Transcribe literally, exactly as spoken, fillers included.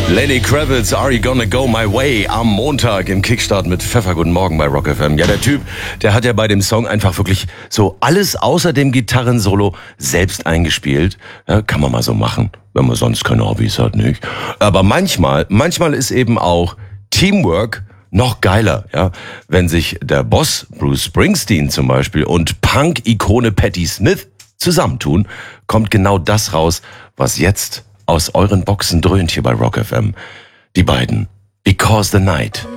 Lenny Kravitz, Are You Gonna Go My Way? Am Montag im Kickstart mit Pfeffer. Guten Morgen bei Rock F M. Ja, der Typ, der hat ja bei dem Song einfach wirklich so alles außer dem Gitarrensolo selbst eingespielt. Ja, kann man mal so machen, wenn man sonst keine Hobbys hat, nicht? Aber manchmal, manchmal ist eben auch Teamwork noch geiler, ja. Wenn sich der Boss Bruce Springsteen zum Beispiel und Punk-Ikone Patti Smith zusammentun, kommt genau das raus, was jetzt aus euren Boxen dröhnt hier bei Rock F M. Die beiden. Because the Night.